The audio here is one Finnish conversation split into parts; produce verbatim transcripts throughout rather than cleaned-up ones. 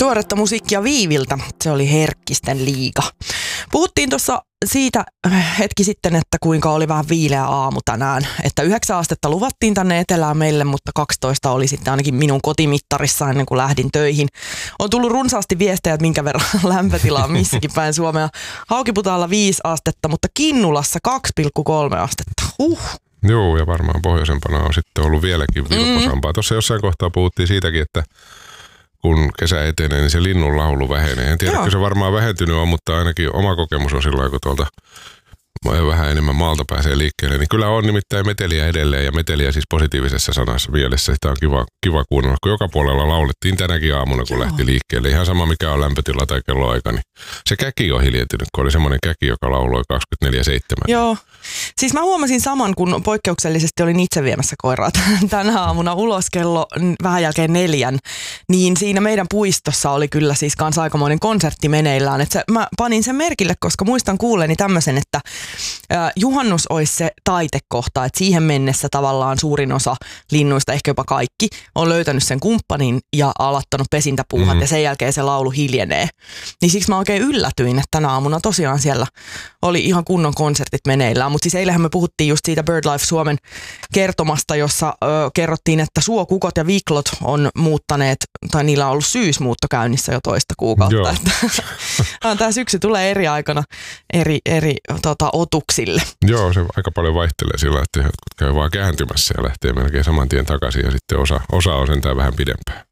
Tuoretta musiikkia Viiviltä. Se oli Herkkisten liiga. Puhuttiin tuossa siitä hetki sitten, että kuinka oli vähän viileä aamu tänään. Että yhdeksän astetta luvattiin tänne etelään meille, mutta kaksitoista oli sitten ainakin minun kotimittarissa ennen kuin lähdin töihin. On tullut runsaasti viestejä, että minkä verran lämpötilaa missäkin päin Suomea. Haukiputaalla viisi astetta, mutta Kinnulassa kaksi pilkku kolme astetta. Huh. Joo, ja varmaan pohjoisempana on sitten ollut vieläkin vilposampaa. Mm. Tuossa jossain kohtaa puhuttiin siitäkin, että kun kesä etenee, niin se linnun laulu vähenee. En tiedä, kun se varmaan vähentynyt on, mutta ainakin oma kokemus on silloin, kun tuolta vähän enemmän maalta pääsee liikkeelle. Niin kyllä on nimittäin meteliä edelleen, ja meteliä siis positiivisessa sanassa mielessä. Sitä on kiva, kiva kuunnella, kun joka puolella laulettiin tänäkin aamuna, kun Joo. lähti liikkeelle. Ihan sama mikä on lämpötila tai kelloaika, niin se käki on hiljentynyt, kun oli semmoinen käki, joka lauloi kaksikymmentäneljä seitsemän. Joo. Siis mä huomasin saman, kun poikkeuksellisesti olin itse viemässä koiraa tänä aamuna ulos kello vähän jälkeen neljän, niin siinä meidän puistossa oli kyllä siis kans aikamoinen konsertti meneillään. Et se, mä panin sen merkille, koska muistan kuuleeni tämmöisen, että äh, juhannus olisi se taitekohta, että siihen mennessä tavallaan suurin osa linnuista, ehkä jopa kaikki, on löytänyt sen kumppanin ja alattanut pesintäpuuhat mm. ja sen jälkeen se laulu hiljenee. Niin siksi mä oikein yllätyin, että tänä aamuna tosiaan siellä oli ihan kunnon konsertit meneillään. Mutta siis eilähän me puhuttiin just siitä BirdLife Suomen kertomasta, jossa ö, kerrottiin, että suokukot ja viklot on muuttaneet, tai niillä on ollut syysmuutto käynnissä jo toista kuukautta. Tämä syksy tulee eri aikana eri, eri tota, otuksille. Joo, se aika paljon vaihtelee sillä, että jotkut käy vaan kääntymässä ja lähtee melkein saman tien takaisin, ja sitten osa, osa on sentään vähän pidempään.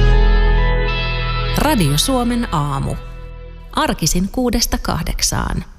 Radio Suomen aamu. Arkisin kuudesta kahdeksaan.